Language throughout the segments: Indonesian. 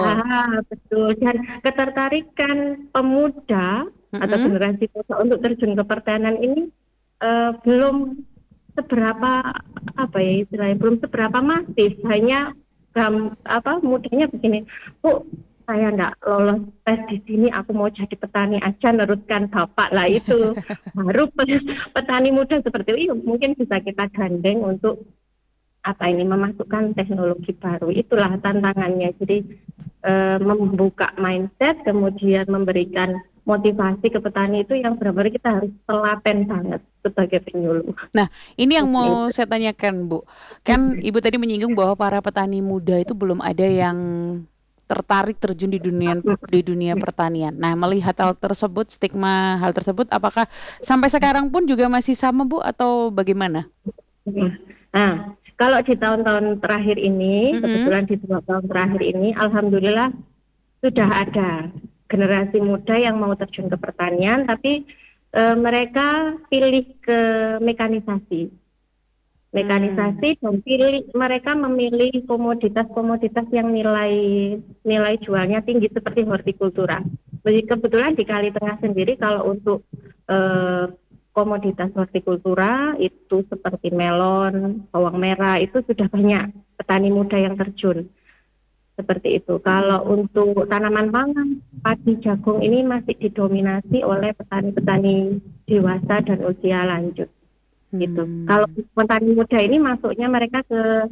betul. Dan ketertarikan pemuda atau Mm-mm. generasi muda untuk terjun ke pertanian ini belum seberapa apa ya istilahnya, belum seberapa masif. Hanya mudahnya begini, Bu, saya enggak lolos tes di sini, aku mau jadi petani aja, neruskan bapak lah itu. Baru petani muda seperti itu mungkin bisa kita gandeng untuk memasukkan teknologi baru. Itulah tantangannya. Jadi membuka mindset, kemudian memberikan motivasi ke petani itu yang benar-benar kita harus telaten banget sebagai penyuluh. Nah, ini yang Seperti mau itu. saya tanyakan, Bu. Kan Ibu tadi menyinggung bahwa para petani muda itu belum ada yang tertarik terjun di dunia pertanian. Nah, melihat hal tersebut, stigma hal tersebut, apakah sampai sekarang pun juga masih sama, Bu, atau bagaimana? Nah, kalau di tahun-tahun terakhir ini, Mm-mm. kebetulan di 2 tahun terakhir ini, alhamdulillah sudah ada generasi muda yang mau terjun ke pertanian, tapi mereka pilih ke mekanisasi. Hmm. Dan mereka memilih komoditas-komoditas yang nilai jualnya tinggi seperti hortikultura. Jadi kebetulan di Kali Tengah sendiri kalau untuk eh, komoditas hortikultura itu seperti melon, bawang merah itu sudah banyak petani muda yang terjun seperti itu. Mm-mm. Kalau untuk tanaman pangan, padi, jagung ini masih didominasi oleh petani-petani dewasa dan usia lanjut gitu. Kalau Hmm. petani muda ini masuknya mereka ke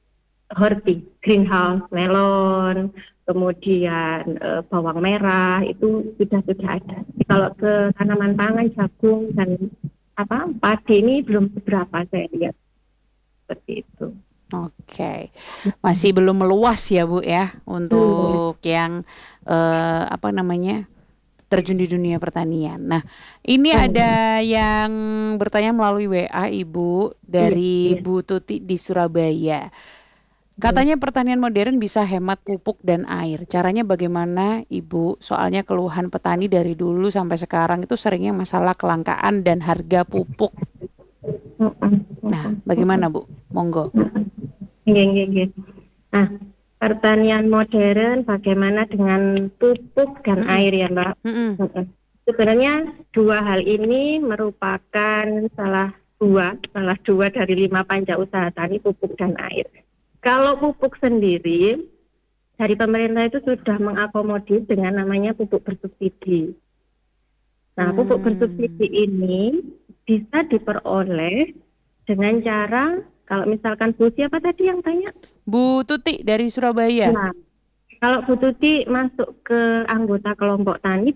greenhouse, melon, kemudian bawang merah itu sudah ada. Jadi kalau ke tanaman pangan, jagung dan padi ini belum seberapa saya lihat seperti itu. Oke, masih belum meluas ya, Bu ya, Hmm. untuk yang apa namanya terjun di dunia pertanian. Nah, ini Hmm. ada yang bertanya melalui WA Ibu Iya, dari iya. Bu Tuti di Surabaya. Hmm. Katanya pertanian modern bisa hemat pupuk dan air. Caranya bagaimana, Ibu? Soalnya keluhan petani dari dulu sampai sekarang itu seringnya masalah kelangkaan dan harga pupuk. Hmm. Hmm. Nah, Hmm. bagaimana, Hmm. Bu? Monggo. Iya, iya, iya. Nah, pertanian modern bagaimana dengan pupuk dan Mm-mm. air ya, Mbak? Mm-mm. Mm-mm. Sebenarnya dua hal ini merupakan salah dua dari 5 panca usaha tani, pupuk dan air. Kalau pupuk sendiri, dari pemerintah itu sudah mengakomodir dengan namanya pupuk bersubsidi. Nah, pupuk bersubsidi Hmm. ini bisa diperoleh dengan cara, kalau misalkan Bu siapa tadi yang tanya? Bu Tuti dari Surabaya. Nah, kalau Bu Tuti masuk ke anggota kelompok tani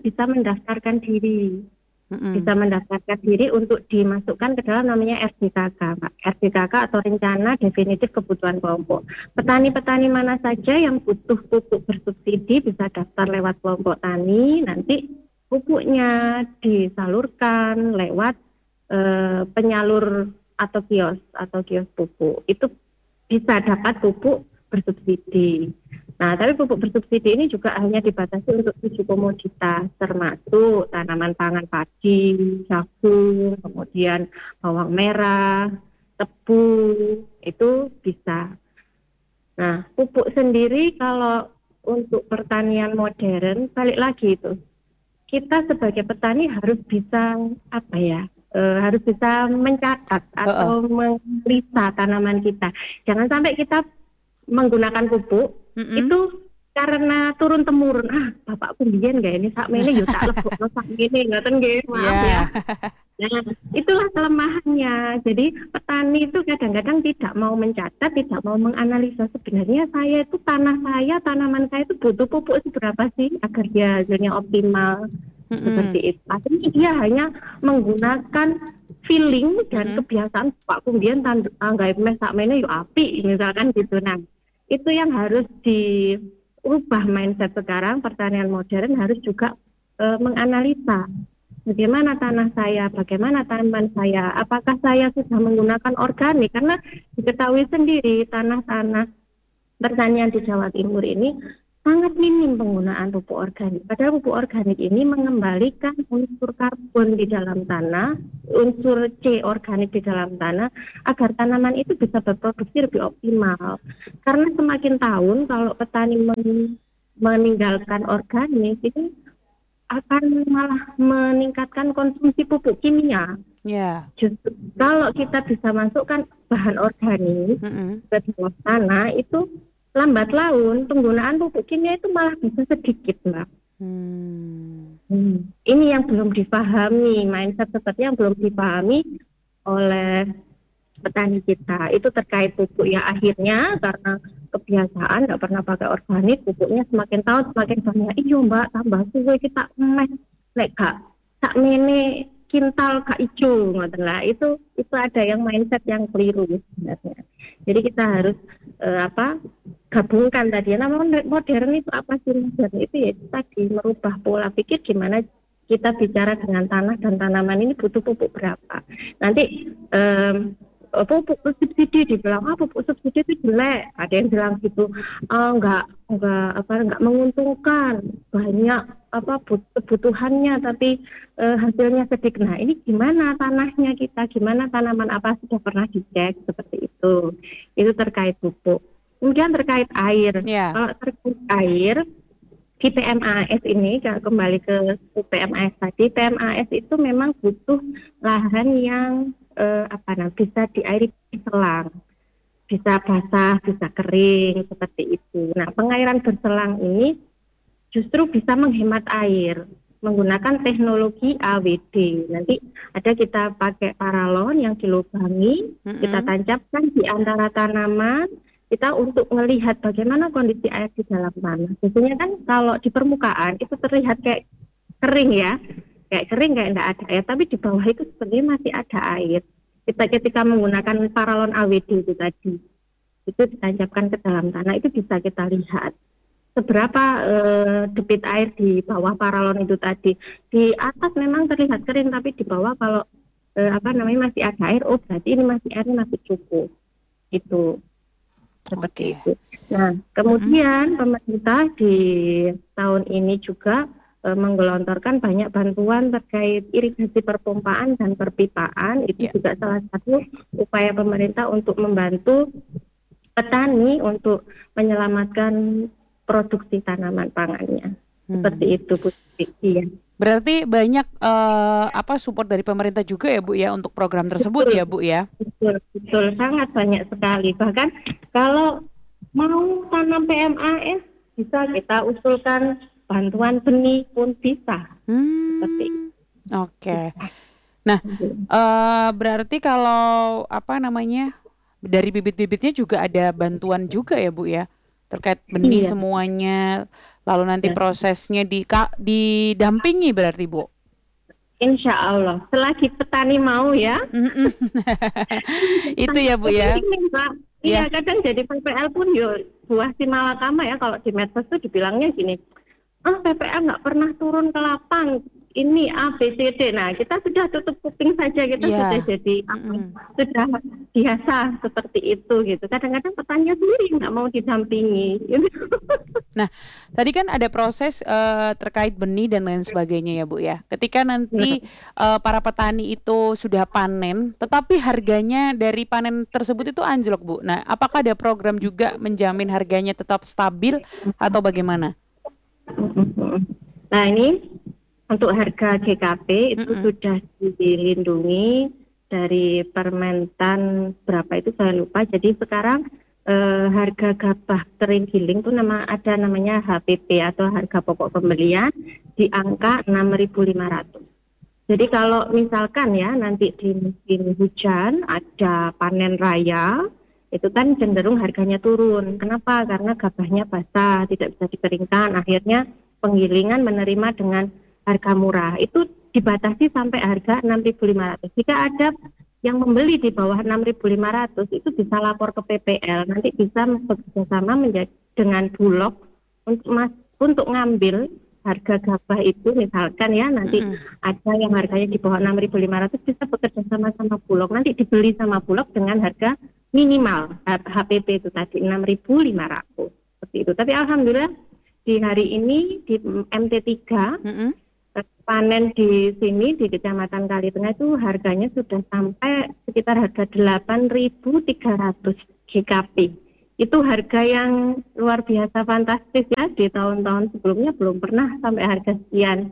bisa Mm-mm. mendaftarkan diri untuk dimasukkan ke dalam namanya RDKK, Pak. RDKK atau Rencana Definitif Kebutuhan Kelompok. Petani-petani mana saja yang butuh pupuk bersubsidi bisa daftar lewat kelompok tani, nanti pupuknya disalurkan lewat penyalur atau kios pupuk. Itu bisa dapat pupuk bersubsidi. Nah, tapi pupuk bersubsidi ini juga hanya dibatasi untuk 7 komoditas, termasuk tanaman pangan padi, jagung, kemudian bawang merah, tebu, itu bisa. Nah, pupuk sendiri kalau untuk pertanian modern, balik lagi itu, kita sebagai petani harus bisa harus bisa mencatat Heeh. atau melisa tanaman kita. Jangan sampai kita menggunakan pupuk Mm-mm. itu karena turun temurun, bapakku biyen gak ini sakmene yo tak lebokno sakmene ngoten nggih, maaf ya. Ya. Nah, itulah kelemahannya. Jadi petani itu kadang-kadang tidak mau mencatat, tidak mau menganalisa sebenarnya tanaman saya itu butuh pupuk seberapa sih agar dia hasilnya optimal Mm-mm. seperti itu. Akhirnya dia hanya menggunakan feeling dan Mm-mm. kebiasaan Pak Kumbian nggak mes sakmene yo api misalkan gitu. Nah, itu yang harus diubah mindset sekarang. Pertanian modern harus juga menganalisa bagaimana tanah saya, bagaimana tanaman saya, apakah saya sudah menggunakan organik, karena diketahui sendiri tanah-tanah pertanian di Jawa Timur ini sangat minim penggunaan pupuk organik. Padahal pupuk organik ini mengembalikan unsur karbon di dalam tanah, unsur C organik di dalam tanah, agar tanaman itu bisa berproduksi lebih optimal. Karena semakin tahun kalau petani meninggalkan organik itu akan malah meningkatkan konsumsi pupuk kimia. Ya. Justru kalau kita bisa masukkan bahan organik ke dalam tanah itu lambat laun penggunaan pupuk kimia itu malah bisa sedikit, Mbak. Ini yang belum dipahami, mindset seperti yang belum dipahami oleh petani kita. Itu terkait pupuk ya, akhirnya karena kebiasaan nggak pernah pakai organik, pupuknya semakin tahun semakin banyak. Iya Mbak, tambah suwe kita nek gak sak mene kintal gak ijo ngoten lah. Itu ada yang mindset yang keliru sebenarnya. Jadi kita harus gabungkan tadi. Nah, modern itu apa sih? Modern itu ya tadi merubah pola pikir gimana kita bicara dengan tanah dan tanaman ini butuh pupuk berapa. Nanti pupuk subsidi dibilang pupuk subsidi itu jelek, ada yang bilang gitu, enggak menguntungkan, banyak kebutuhannya tapi hasilnya sedikit. Nah ini gimana tanahnya kita, gimana tanaman apa sudah pernah dicek seperti itu terkait pupuk. Kemudian terkait air, kalau terkait air di PMAS ini kembali ke PMAS tadi, PMAS itu memang butuh lahan yang bisa diairi berselang, bisa basah, bisa kering seperti itu. Nah, pengairan berselang ini justru bisa menghemat air menggunakan teknologi AWD. Nanti ada kita pakai paralon yang dilubangi, kita tancapkan di antara tanaman, kita untuk melihat bagaimana kondisi air di dalam tanah. Biasanya kan kalau di permukaan itu terlihat kayak kering ya, kayak tidak ada air, tapi di bawah itu sebenarnya masih ada air. Kita ketika menggunakan paralon AWD itu tadi, itu ditancapkan ke dalam tanah, itu bisa kita lihat seberapa debit air di bawah paralon itu tadi. Di atas memang terlihat kering, tapi di bawah kalau masih ada air, berarti ini airnya masih cukup. Itu seperti itu. Nah, kemudian pemerintah di tahun ini juga menggelontorkan banyak bantuan terkait irigasi perpompaan dan perpipaan. Itu juga salah satu upaya pemerintah untuk membantu petani untuk menyelamatkan produksi tanaman pangannya. Seperti itu, Bu. Iya. Berarti banyak support dari pemerintah juga ya Bu ya untuk program tersebut, betul, ya Bu ya? Betul, sangat banyak sekali. Bahkan kalau mau tanam PMAS bisa kita usulkan bantuan benih pun bisa. Seperti itu. Oke. Nah, berarti kalau dari bibit-bibitnya juga ada bantuan juga ya Bu ya? Terkait benih semuanya, lalu nanti prosesnya didampingi berarti Bu? Insya Allah, selagi petani mau ya. Itu ya Bu ya? Iya, kadang jadi PPL pun buah si malakama ya, kalau di medsos itu dibilangnya gini, PPL nggak pernah turun ke lapang, ini A, B, C, D. Nah, kita sudah tutup kuping saja, kita sudah jadi sudah biasa seperti itu gitu. Kadang-kadang petani sendiri nggak mau didampingi. Nah, tadi kan ada proses terkait benih dan lain sebagainya ya Bu ya. Ketika nanti para petani itu sudah panen, tetapi harganya dari panen tersebut itu anjlok Bu. Nah, apakah ada program juga menjamin harganya tetap stabil atau bagaimana? Nah ini untuk harga GKP itu sudah dilindungi dari Permentan berapa itu saya lupa. Jadi sekarang harga gabah kering giling itu namanya HPP atau harga pokok pembelian di angka 6.500. Jadi kalau misalkan ya nanti di musim hujan ada panen raya, itu kan cenderung harganya turun. Kenapa? Karena gabahnya basah, tidak bisa dikeringkan. Akhirnya penggilingan menerima dengan harga murah. Itu dibatasi sampai harga 6.500. Jika ada yang membeli di bawah 6.500, itu bisa lapor ke PPL. Nanti bisa bekerjasama dengan Bulog untuk ngambil harga gabah itu, misalkan ya nanti ada yang harganya di bawah 6.500, bisa bekerja sama Bulog. Nanti dibeli sama Bulog dengan harga minimal HPP itu tadi 6.500 seperti itu. Tapi alhamdulillah di hari ini di MT3 panen di sini di Kecamatan Kalitengah itu harganya sudah sampai sekitar harga 8.300 GKP. Itu harga yang luar biasa fantastis ya, di tahun-tahun sebelumnya belum pernah sampai harga sekian.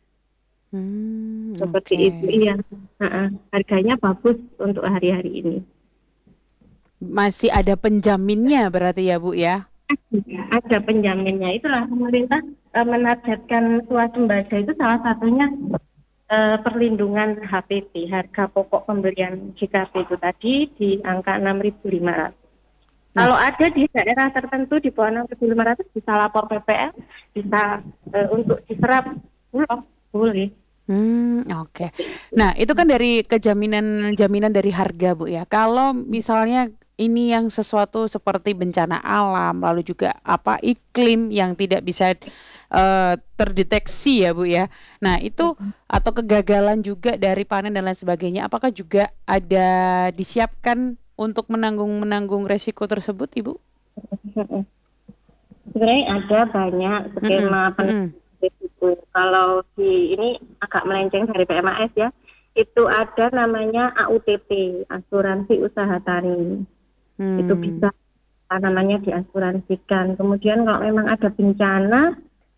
Seperti Oke. itu, iya. Harganya bagus untuk hari-hari ini. Masih ada penjaminnya berarti ya, Bu ya? Ada penjaminnya. Itulah pemerintah menargetkan swasembada itu salah satunya perlindungan HPP, harga pokok pembelian JKP itu tadi di angka 6.500. Nah, Kalau ada di daerah tertentu di bawah 6.500 bisa lapor PPL, bisa untuk diserap bulog, boleh. Oke. Nah, itu kan dari jaminan dari harga, Bu ya. Kalau misalnya ini yang sesuatu seperti bencana alam, lalu juga apa iklim yang tidak bisa terdeteksi ya, Bu ya. Nah, itu atau kegagalan juga dari panen dan lain sebagainya, apakah juga ada disiapkan untuk menanggung resiko tersebut, Ibu? Sebenarnya ada banyak skema penanggulangan risiko. Kalau di ini agak melenceng dari PMAS ya, itu ada namanya AUTP, asuransi usaha tani. Itu bisa namanya diasuransikan. Kemudian kalau memang ada bencana,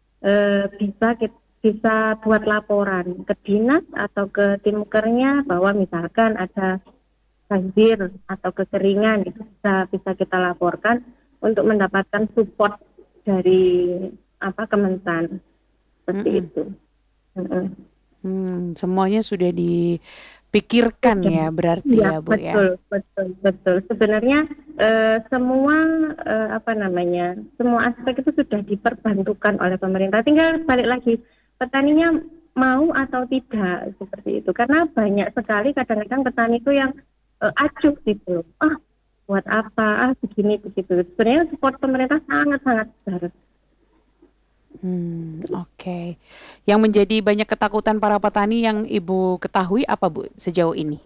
bisa buat laporan ke dinas atau ke timkernya bahwa misalkan ada banjir atau kekeringan, itu bisa kita laporkan untuk mendapatkan support dari Kementan seperti itu. Semuanya sudah dipikirkan ya berarti Ya, ya, Bu ya. betul. Sebenarnya semua semua aspek itu sudah diperbantukan oleh pemerintah. Tinggal balik lagi petaninya mau atau tidak seperti itu. Karena banyak sekali kadang-kadang petani itu yang acuh gitu. Buat apa? Begini begitu. Sebenarnya support pemerintah sangat-sangat besar. Oke. Yang menjadi banyak ketakutan para petani yang Ibu ketahui apa, Bu, sejauh ini?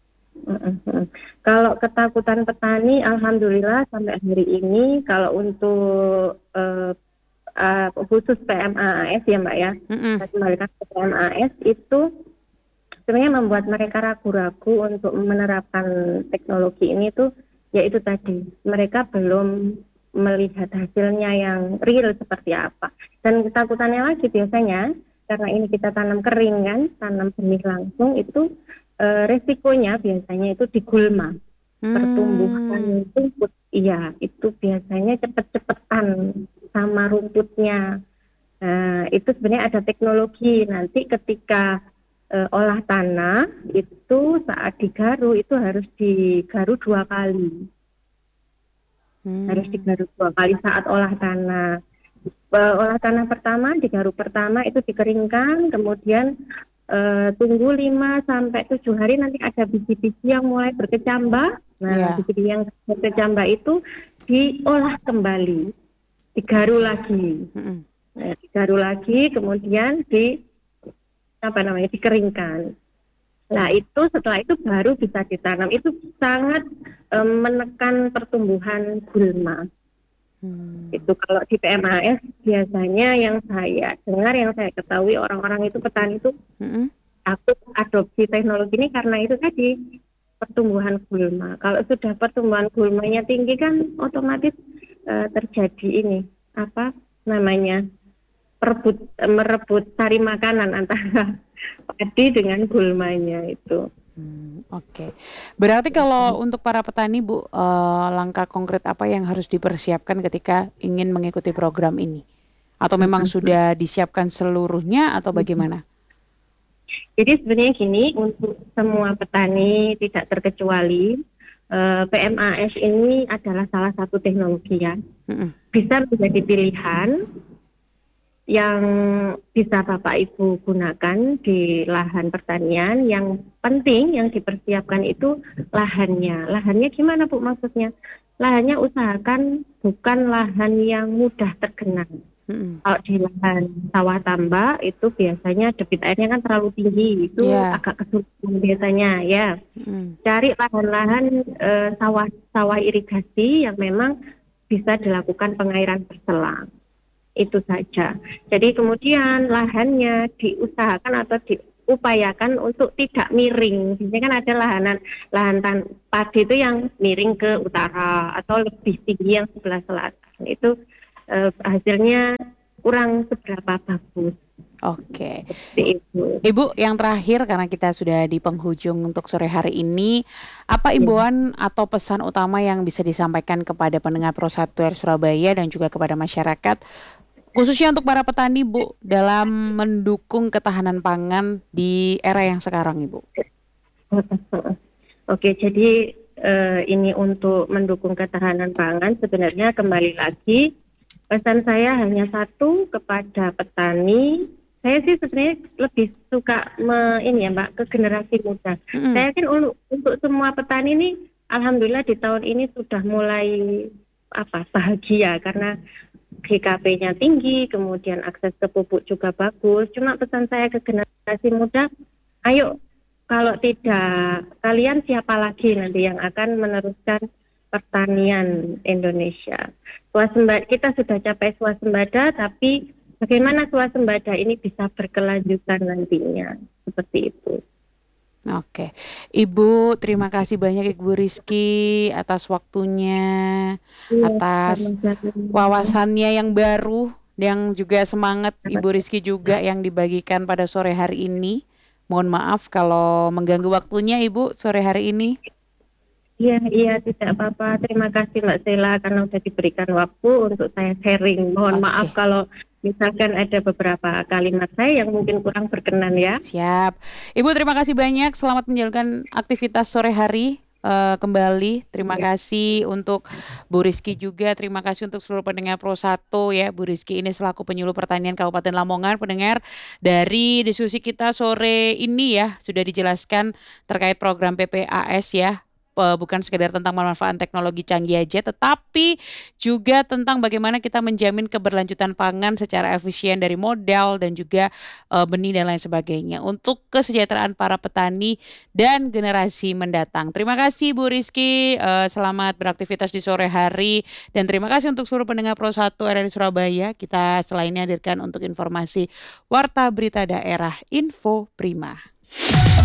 Kalau ketakutan petani, alhamdulillah sampai hari ini, kalau untuk khusus PMAAS ya Mbak ya, kembalikan ke PMAS itu sebenarnya membuat mereka ragu-ragu untuk menerapkan teknologi ini tuh, yaitu tadi mereka belum melihat hasilnya yang real seperti apa. Dan ketakutannya lagi biasanya karena ini kita tanam kering kan, tanam benih langsung, itu resikonya biasanya itu digulma. Pertumbuhan rumput, iya itu biasanya cepet-cepetan sama rumputnya. Itu sebenarnya ada teknologi nanti ketika olah tanah itu saat digaru itu harus digaru 2 kali. Harus digaru 2 kali saat olah tanah. Olah tanah pertama, digaru pertama itu dikeringkan, kemudian tunggu 5-7 hari nanti ada biji-biji yang mulai berkecambah. Nah, biji-biji yang berkecambah itu diolah kembali, digaru lagi. Digaru lagi, kemudian dikeringkan. Nah, itu setelah itu baru bisa ditanam. Itu sangat menekan pertumbuhan gulma. Itu kalau di PMAS biasanya yang saya dengar, yang saya ketahui orang-orang itu petani itu takut adopsi teknologi ini karena itu tadi pertumbuhan gulma. Kalau sudah pertumbuhan gulmanya tinggi kan otomatis terjadi ini merebut cari makanan antara padi dengan gulmanya itu. Oke. Berarti kalau untuk para petani, Bu, langkah konkret apa yang harus dipersiapkan ketika ingin mengikuti program ini? Atau memang sudah disiapkan seluruhnya atau bagaimana? Jadi sebenarnya gini, untuk semua petani tidak terkecuali, PMAS ini adalah salah satu teknologi ya. Bisa menjadi pilihan yang bisa Bapak Ibu gunakan di lahan pertanian. Yang penting yang dipersiapkan itu lahannya. Lahannya gimana Bu maksudnya? Lahannya usahakan bukan lahan yang mudah tergenang. Kalau di lahan sawah tambak itu biasanya debit airnya kan terlalu tinggi, itu agak kesulitan biasanya ya. Cari lahan-lahan sawah irigasi yang memang bisa dilakukan pengairan berselang. Itu saja. Jadi kemudian lahannya diusahakan atau upayakan untuk tidak miring. Biasanya kan ada padi itu yang miring ke utara atau lebih tinggi yang sebelah selatan. Itu hasilnya kurang seberapa bagus. Oke. Seperti itu. Ibu, yang terakhir karena kita sudah di penghujung untuk sore hari ini, apa Ya. imbauan atau pesan utama yang bisa disampaikan kepada pendengar Pro 1 R Surabaya dan juga kepada masyarakat, khususnya untuk para petani, Bu, dalam mendukung ketahanan pangan di era yang sekarang, Ibu? Oke, jadi ini untuk mendukung ketahanan pangan sebenarnya kembali lagi pesan saya hanya satu kepada petani. Saya sih sebenarnya lebih suka ini ya Mbak, ke generasi muda. Saya yakin untuk semua petani ini, alhamdulillah di tahun ini sudah mulai bahagia karena GKP-nya tinggi, kemudian akses ke pupuk juga bagus. Cuma pesan saya ke generasi muda, ayo kalau tidak kalian siapa lagi nanti yang akan meneruskan pertanian Indonesia. Kita sudah capai swasembada, tapi bagaimana swasembada ini bisa berkelanjutan nantinya, seperti itu. Oke, Ibu, terima kasih banyak Ibu Rizky atas waktunya, atas wawasannya yang baru, yang juga semangat Ibu Rizky juga yang dibagikan pada sore hari ini. Mohon maaf kalau mengganggu waktunya Ibu sore hari ini. Iya, tidak apa-apa. Terima kasih Mbak Sela karena sudah diberikan waktu untuk saya sharing. Mohon maaf kalau misalkan ada beberapa kalimat saya yang mungkin kurang berkenan ya. Siap. Ibu, terima kasih banyak. Selamat menjalankan aktivitas sore hari kembali. Terima kasih untuk Bu Rizky juga. Terima kasih untuk seluruh pendengar Pro 1 ya. Bu Rizky ini selaku penyuluh pertanian Kabupaten Lamongan. Pendengar, dari diskusi kita sore ini ya sudah dijelaskan terkait program PPAS ya. Bukan sekedar tentang pemanfaatan teknologi canggih aja, tetapi juga tentang bagaimana kita menjamin keberlanjutan pangan secara efisien dari modal dan juga benih dan lain sebagainya untuk kesejahteraan para petani dan generasi mendatang. Terima kasih Bu Rizky, selamat beraktivitas di sore hari dan terima kasih untuk seluruh pendengar Pro 1 RRI Surabaya. Kita selainnya hadirkan untuk informasi Warta Berita Daerah Info Prima.